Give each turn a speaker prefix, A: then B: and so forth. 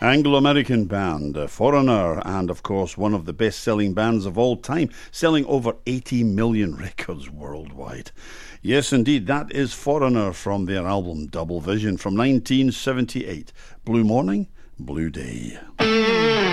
A: Anglo-American band, Foreigner, and of course one of the best-selling bands of all time, selling over 80 million records worldwide. Yes, indeed, that is Foreigner from their album Double Vision from 1978. Blue Morning, Blue Day.